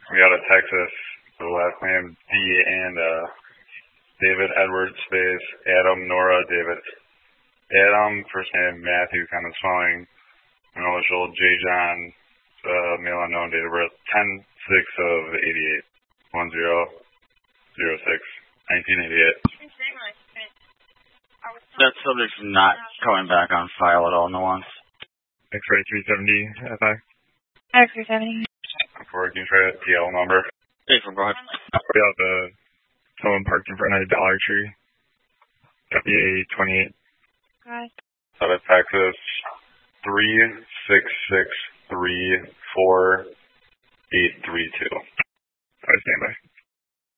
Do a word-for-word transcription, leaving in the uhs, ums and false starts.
We got a Texas, the last name D and uh, David Edward space Adam Nora David. Adam, first name Matthew, kind of spelling, initial J John, uh, male unknown, date of birth ten six of eighty-eight, one zero zero six, nineteen eighty-eight. That subject's not coming back on file at all, no one. X-ray three seventy F I. X-ray seventy. For can you try that T L number? Hey, for go ahead. We have the someone parked in front of a Dollar Tree. W A twenty-eight. Hi. Out of Texas, three six six three four eight three two. All right, stand by.